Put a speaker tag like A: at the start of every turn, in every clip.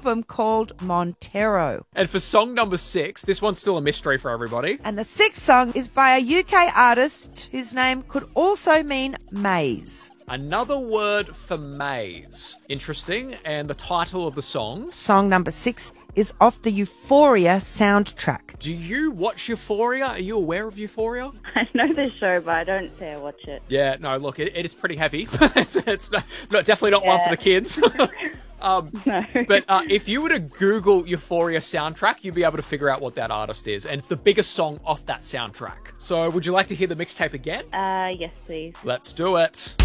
A: album called Montero.
B: And for song number 6, this one's still a mystery for everybody.
A: And the sixth song is by a UK artist whose name could also mean maze.
B: Another word for maze. Interesting. And the title of the song?
A: Song number 6 is off the Euphoria soundtrack.
B: Do you watch Euphoria? Are you aware of Euphoria?
C: I know the show, but I don't say I watch it.
B: Yeah, no, look, it is pretty heavy. it's definitely not one for the kids.
C: No.
B: But if you were to Google Euphoria soundtrack, you'd be able to figure out what that artist is. And it's the biggest song off that soundtrack. So would you like to hear the mixtape again?
C: Yes, please.
B: Let's do it.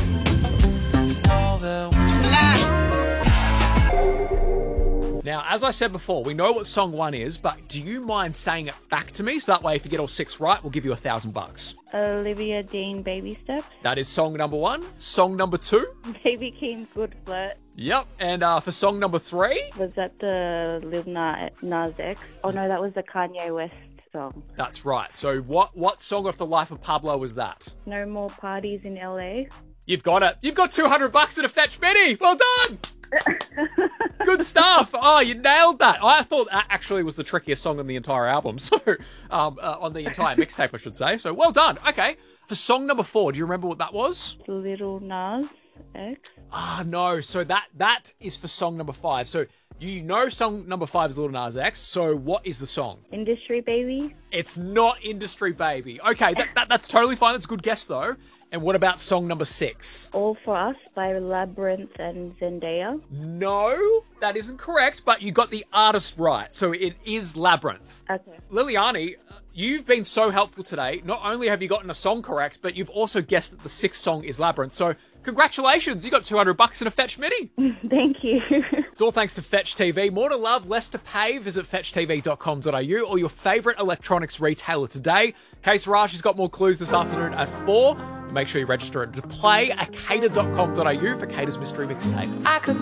B: Now, as I said before, we know what song 1 is, but do you mind saying it back to me? So that way, if you get all 6 right, we'll give you $1,000.
C: Olivia Dean, Baby Steps.
B: That is song number 1. Song number 2?
C: Baby Keem, Good Flirt.
B: Yep. And for song number 3?
C: Was that the Lil Nas X? Oh, no, that was the Kanye West song.
B: That's right. So what song off The Life of Pablo was that?
C: No More Parties in LA.
B: You've got it. You've got $200 at a Fetch Mini. Well done. Good stuff. Oh, you nailed that. I thought that actually was the trickiest song on the entire album. So, on the entire mixtape, I should say. So, well done. Okay. For song number 4, do you remember what that was?
C: Lil Nas X.
B: No. So that is for song number 5. So you know song number 5 is Lil Nas X. So what is the song?
C: Industry Baby.
B: It's not Industry Baby. Okay, that's totally fine. That's a good guess though. And what about song number 6?
C: All For Us by Labyrinth and Zendaya.
B: No, that isn't correct, but you got the artist right. So it is Labyrinth.
C: Okay.
B: Liliani, you've been so helpful today. Not only have you gotten a song correct, but you've also guessed that the 6th song is Labyrinth. So congratulations, you got $200 and a Fetch Mini.
C: Thank you.
B: It's all thanks to Fetch TV. More to love, less to pay. Visit fetchtv.com.au or your favourite electronics retailer today. Case Raj has got more clues this afternoon at 4. Make sure you register to play at cater.com.au for Cater's Mystery Mixtape.